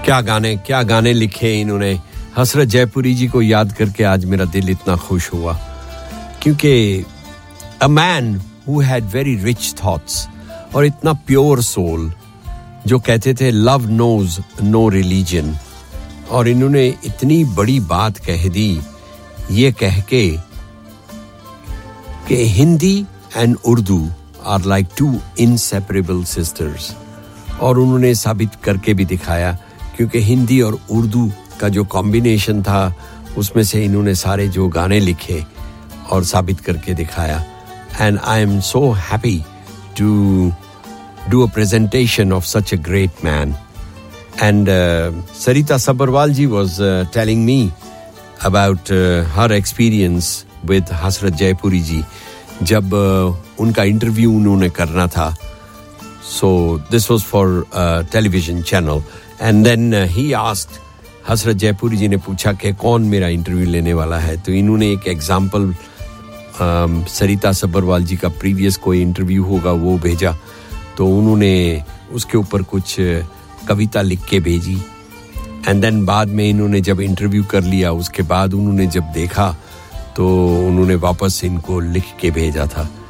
क्या गाने लिखे इन्होंने हसरत जयपुरी जी को याद करके आज मेरा दिल इतना खुश हुआ क्योंकि a man who had very rich thoughts और इतना प्योर सोल जो कहते थे love knows no religion और इन्होंने इतनी बड़ी बात कह दी ये कह के कि Hindi and Urdu are like two inseparable sisters और उन्होंने साबित करके भी दिखाया क्योंकि हिंदी और उर्दू का जो कॉम्बिनेशन था उसमें से इन्होंने सारे जो गाने लिखे और साबित करके दिखाया and I am so happy to do a presentation of such a great man and Sarita Sabharwal ji was telling me about her experience with Hasrat Jaipuri ji जब उनका इंटरव्यू उन्होंने करना था so this was for a television channel and then he asked हसरत जयपुरी जी ने पूछा कि कौन मेरा इंटरव्यू लेने वाला है तो इन्होंने एक एग्जांपल सरिता सबरवाल जी का प्रीवियस कोई इंटरव्यू होगा वो भेजा तो उन्होंने उसके ऊपर कुछ कविता लिख के भेजी एंड देन बाद में इन्होंने जब इंटरव्यू कर लिया उसके बाद उन्होंने जब देखा तो उन्होंने वापस इनको लिख के भेजा था